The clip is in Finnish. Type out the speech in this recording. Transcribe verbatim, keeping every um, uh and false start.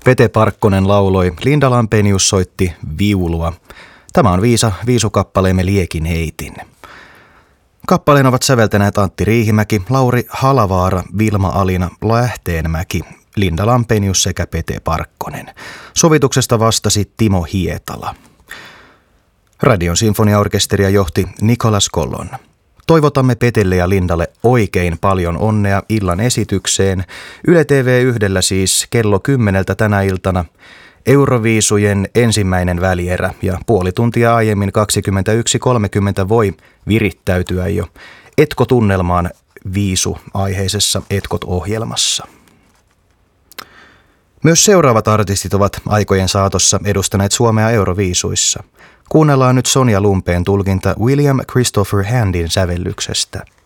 Pete Parkkonen lauloi, Linda Lampenius soitti viulua. Tämä on Viisa viisukappaleemme Liekin heitin. Kappaleen ovat säveltäneet Antti Riihimäki, Lauri Halavaara, Vilma Alina Lähteenmäki, Linda Lampenius sekä Pete Parkkonen. Sovituksesta vastasi Timo Hietala. Radion sinfoniaorkesteria johti Nicolas Collon. Toivotamme Petelle ja Lindalle oikein paljon onnea illan esitykseen. Yle T V yhdellä siis kello kymmeneltä tänä iltana Euroviisujen ensimmäinen välierä ja puoli tuntia aiemmin kaksikymmentäyksi kolmekymmentä voi virittäytyä jo Etko-tunnelmaan viisu-aiheisessa Etkot-ohjelmassa. Myös seuraavat artistit ovat aikojen saatossa edustaneet Suomea Euroviisuissa. Kuunnellaan nyt Sonja Lumpeen tulkinta William Christopher Handin sävellyksestä.